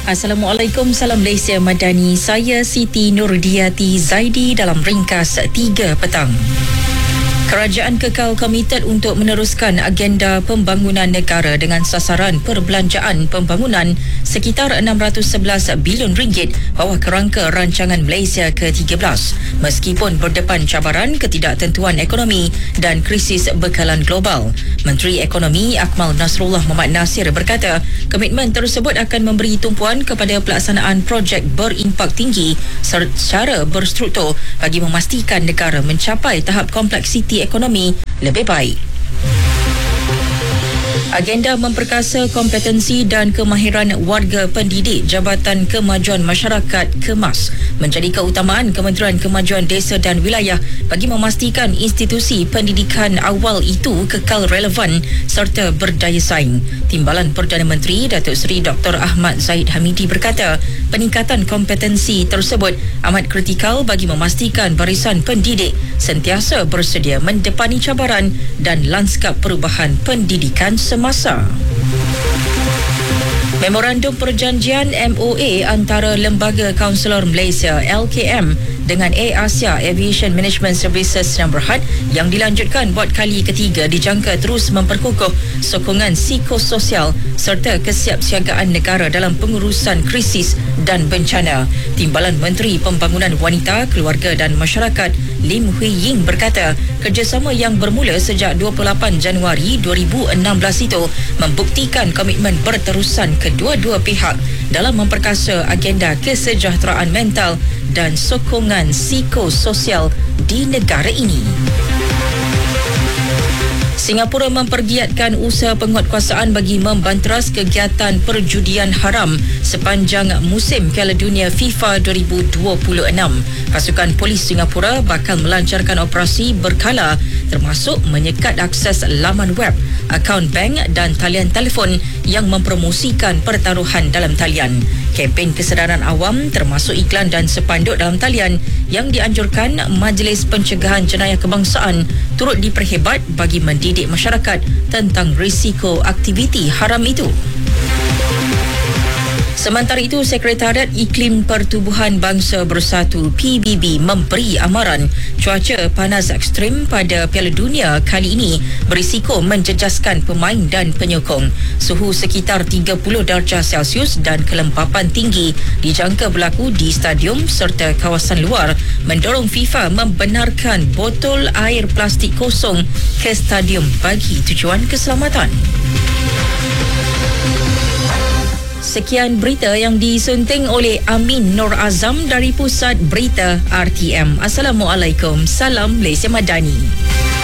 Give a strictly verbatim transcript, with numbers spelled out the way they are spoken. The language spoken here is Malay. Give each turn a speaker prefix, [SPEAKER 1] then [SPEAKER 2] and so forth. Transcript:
[SPEAKER 1] Assalamualaikum, salam Malaysia Madani. Saya Siti Nurdiati Zaidi dalam ringkas tiga petang. Kerajaan kekal komited untuk meneruskan agenda pembangunan negara dengan sasaran perbelanjaan pembangunan sekitar enam ratus sebelas bilion ringgit bawah kerangka rancangan Malaysia ke tiga belas meskipun berdepan cabaran ketidaktentuan ekonomi dan krisis bekalan global. Menteri Ekonomi Akmal Nasrullah Mohamad Nasir berkata komitmen tersebut akan memberi tumpuan kepada pelaksanaan projek berimpak tinggi secara berstruktur bagi memastikan negara mencapai tahap kompleksiti ekonomi lebih baik. Agenda memperkasa kompetensi dan kemahiran warga pendidik Jabatan Kemajuan Masyarakat KEMAS menjadi keutamaan Kementerian Kemajuan Desa dan Wilayah bagi memastikan institusi pendidikan awal itu kekal relevan serta berdaya saing. Timbalan Perdana Menteri Datuk Seri Doktor Ahmad Zahid Hamidi berkata peningkatan kompetensi tersebut amat kritikal bagi memastikan barisan pendidik sentiasa bersedia mendepani cabaran dan lanskap perubahan pendidikan semasa. Memorandum Perjanjian M O A antara Lembaga Kaunselor Malaysia L K M dengan AirAsia Aviation Management Services Sdn Bhd yang dilanjutkan buat kali ketiga dijangka terus memperkukuh sokongan psikososial serta kesiapsiagaan negara dalam pengurusan krisis dan bencana. Timbalan Menteri Pembangunan Wanita, Keluarga dan Masyarakat Lim Hui Ying berkata kerjasama yang bermula sejak dua puluh lapan Januari dua ribu enam belas itu membuktikan komitmen berterusan kedua-dua pihak dalam memperkasa agenda kesejahteraan mental dan sokongan psikososial di negara ini. Singapura mempergiatkan usaha penguatkuasaan bagi membanteras kegiatan perjudian haram sepanjang musim Piala Dunia FIFA dua ribu dua puluh enam. Pasukan Polis Singapura bakal melancarkan operasi berkala termasuk menyekat akses laman web, akaun bank dan talian telefon yang mempromosikan pertaruhan dalam talian. Kempen kesedaran awam termasuk iklan dan sepanduk dalam talian yang dianjurkan Majlis Pencegahan Jenayah Kebangsaan turut diperhebat bagi mendidik masyarakat tentang risiko aktiviti haram itu. Sementara itu, Sekretariat Iklim Pertubuhan Bangsa Bersatu P B B memberi amaran cuaca panas ekstrim pada Piala Dunia kali ini berisiko menjejaskan pemain dan penyokong. Suhu sekitar tiga puluh darjah Celsius dan kelembapan tinggi dijangka berlaku di stadium serta kawasan luar, mendorong FIFA membenarkan botol air plastik kosong ke stadium bagi tujuan keselamatan. Sekian berita yang disunting oleh Amin Nur Azam dari Pusat Berita R T M. Assalamualaikum, salam Malaysia Madani.